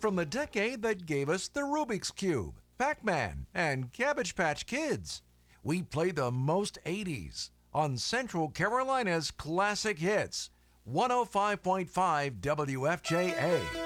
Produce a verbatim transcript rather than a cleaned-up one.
from the decade that gave us the Rubik's Cube, Pac-Man, and Cabbage Patch Kids. We play the most eighties on Central Carolina's Classic Hits, one oh five point five W F J A.